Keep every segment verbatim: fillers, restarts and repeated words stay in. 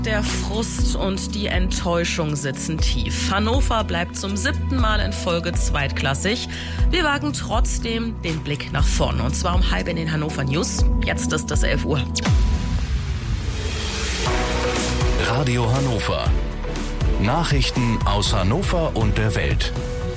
Der Frust und die Enttäuschung sitzen tief. Hannover bleibt zum siebten Mal in Folge zweitklassig. Wir wagen trotzdem den Blick nach vorne. Und zwar um halb in den Hannover News. Jetzt ist es elf Uhr. Radio Hannover. Nachrichten aus Hannover und der Welt.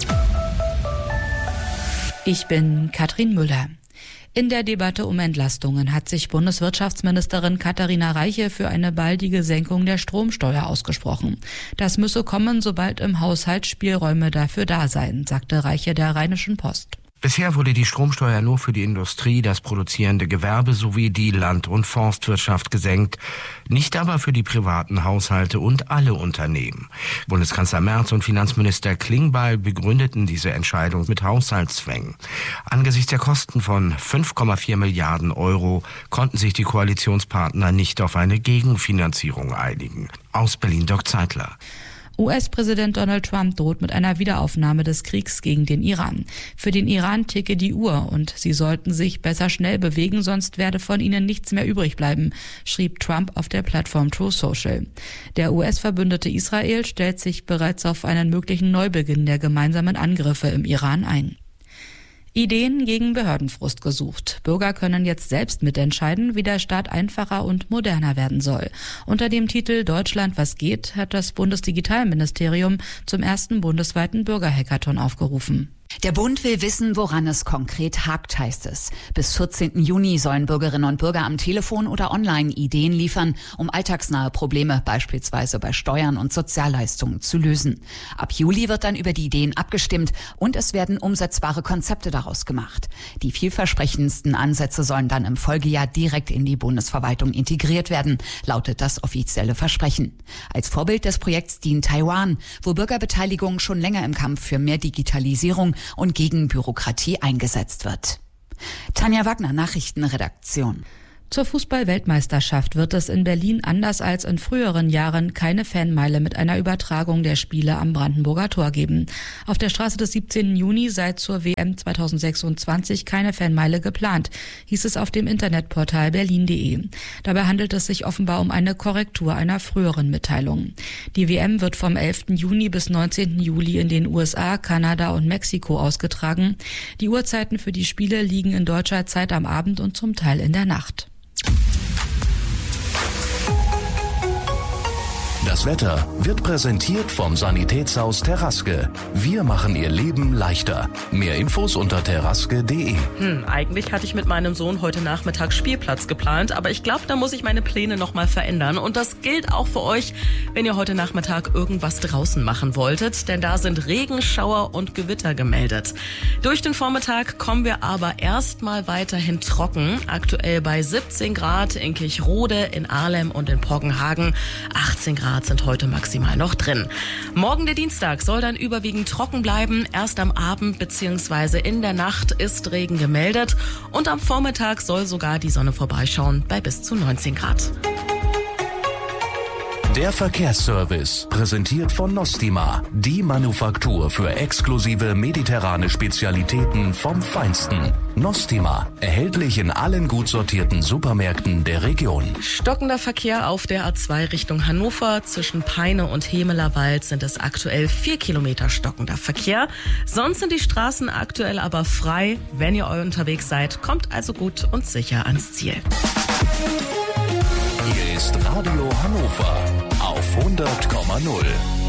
Ich bin Katrin Müller. In der Debatte um Entlastungen hat sich Bundeswirtschaftsministerin Katharina Reiche für eine baldige Senkung der Stromsteuer ausgesprochen. Das müsse kommen, sobald im Haushalt Spielräume dafür da seien, sagte Reiche der Rheinischen Post. Bisher wurde die Stromsteuer nur für die Industrie, das produzierende Gewerbe sowie die Land- und Forstwirtschaft gesenkt, nicht aber für die privaten Haushalte und alle Unternehmen. Bundeskanzler Merz und Finanzminister Klingbeil begründeten diese Entscheidung mit Haushaltszwängen. Angesichts der Kosten von fünf Komma vier Milliarden Euro konnten sich die Koalitionspartner nicht auf eine Gegenfinanzierung einigen. Aus Berlin Dirk Zeitler. U S-Präsident Donald Trump droht mit einer Wiederaufnahme des Kriegs gegen den Iran. Für den Iran ticke die Uhr und sie sollten sich besser schnell bewegen, sonst werde von ihnen nichts mehr übrig bleiben, schrieb Trump auf der Plattform Truth Social. Der U S-Verbündete Israel stellt sich bereits auf einen möglichen Neubeginn der gemeinsamen Angriffe im Iran ein. Ideen gegen Behördenfrust gesucht. Bürger können jetzt selbst mitentscheiden, wie der Staat einfacher und moderner werden soll. Unter dem Titel Deutschland, was geht, hat das Bundesdigitalministerium zum ersten bundesweiten Bürgerhackathon aufgerufen. Der Bund will wissen, woran es konkret hakt, heißt es. Bis vierzehnten Juni sollen Bürgerinnen und Bürger am Telefon oder online Ideen liefern, um alltagsnahe Probleme, beispielsweise bei Steuern und Sozialleistungen, zu lösen. Ab Juli wird dann über die Ideen abgestimmt und es werden umsetzbare Konzepte daraus gemacht. Die vielversprechendsten Ansätze sollen dann im Folgejahr direkt in die Bundesverwaltung integriert werden, lautet das offizielle Versprechen. Als Vorbild des Projekts dient Taiwan, wo Bürgerbeteiligung schon länger im Kampf für mehr Digitalisierung und gegen Bürokratie eingesetzt wird. Tanja Wagner, Nachrichtenredaktion. Zur Fußball-Weltmeisterschaft wird es in Berlin anders als in früheren Jahren keine Fanmeile mit einer Übertragung der Spiele am Brandenburger Tor geben. Auf der Straße des siebzehnten Juni sei zur W M zweitausendsechsundzwanzig keine Fanmeile geplant, hieß es auf dem Internetportal berlin punkt de. Dabei handelt es sich offenbar um eine Korrektur einer früheren Mitteilung. Die W M wird vom elften Juni bis neunzehnten Juli in den U S A, Kanada und Mexiko ausgetragen. Die Uhrzeiten für die Spiele liegen in deutscher Zeit am Abend und zum Teil in der Nacht. Das Wetter wird präsentiert vom Sanitätshaus Terraske. Wir machen Ihr Leben leichter. Mehr Infos unter terraske punkt de. Hm, eigentlich hatte ich mit meinem Sohn heute Nachmittag Spielplatz geplant, aber ich glaube, da muss ich meine Pläne nochmal verändern. Und das gilt auch für euch, wenn ihr heute Nachmittag irgendwas draußen machen wolltet, denn da sind Regenschauer und Gewitter gemeldet. Durch den Vormittag kommen wir aber erstmal weiterhin trocken. Aktuell bei siebzehn Grad in Kirchrode, in Ahlem und in Poggenhagen. achtzehn Grad sind heute maximal noch drin. Morgen der Dienstag soll dann überwiegend trocken bleiben. Erst am Abend bzw. in der Nacht ist Regen gemeldet und am Vormittag soll sogar die Sonne vorbeischauen bei bis zu neunzehn Grad. Der Verkehrsservice, präsentiert von Nostima, die Manufaktur für exklusive mediterrane Spezialitäten vom Feinsten. Nostima, erhältlich in allen gut sortierten Supermärkten der Region. Stockender Verkehr auf der A zwei Richtung Hannover. Zwischen Peine und Hemelerwald sind es aktuell vier Kilometer stockender Verkehr. Sonst sind die Straßen aktuell aber frei. Wenn ihr unterwegs seid, kommt also gut und sicher ans Ziel. Hier ist Radio Hannover auf hundert Komma null.